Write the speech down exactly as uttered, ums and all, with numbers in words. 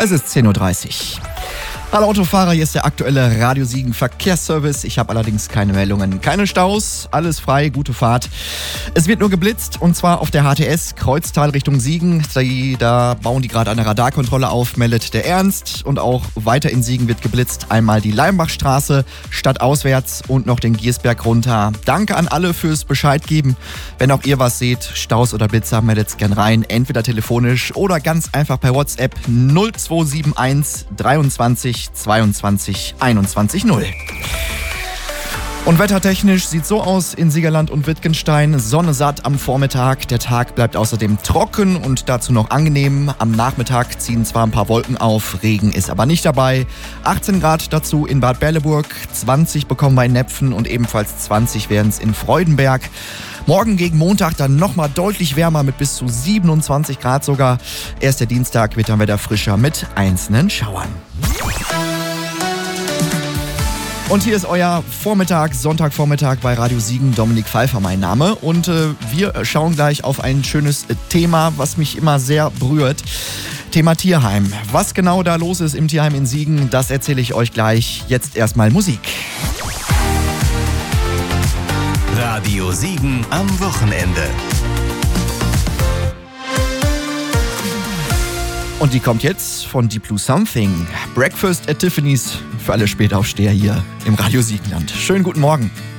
Es ist zehn Uhr dreißig. Hallo Autofahrer, hier ist der aktuelle Radio Siegen Verkehrsservice. Ich habe allerdings keine Meldungen, keine Staus, alles frei, gute Fahrt. Es wird nur geblitzt und zwar auf der H T S Kreuztal Richtung Siegen. Die, da bauen die gerade eine Radarkontrolle auf, meldet der Ernst. Und auch weiter in Siegen wird geblitzt. Einmal die Leimbachstraße stadtauswärts und noch den Giersberg runter. Danke an alle fürs Bescheid geben. Wenn auch ihr was seht, Staus oder Blitzer, meldet's gern rein. Entweder telefonisch oder ganz einfach per WhatsApp null zwei sieben eins dreiundzwanzig zweiundzwanzig einundzwanzig null. Und wettertechnisch sieht so aus in Siegerland und Wittgenstein. Sonne satt am Vormittag. Der Tag bleibt außerdem trocken und dazu noch angenehm. Am Nachmittag ziehen zwar ein paar Wolken auf, Regen ist aber nicht dabei. achtzehn Grad dazu in Bad Berleburg, zwanzig bekommen wir in Nepfen und ebenfalls zwanzig werden es in Freudenberg. Morgen gegen Montag dann nochmal deutlich wärmer mit bis zu siebenundzwanzig Grad sogar. Erst der Dienstag wird dann wieder frischer mit einzelnen Schauern. Und hier ist euer Vormittag, Sonntagvormittag bei Radio Siegen. Dominik Pfeiffer mein Name. Und äh, wir schauen gleich auf ein schönes äh, Thema, was mich immer sehr berührt. Thema Tierheim. Was genau da los ist im Tierheim in Siegen, das erzähle ich euch gleich. Jetzt erstmal Musik. Radio Siegen am Wochenende. Und die kommt jetzt von Deep Blue Something. Breakfast at Tiffany's für alle Spätaufsteher hier im Radio Siegenland. Schönen guten Morgen.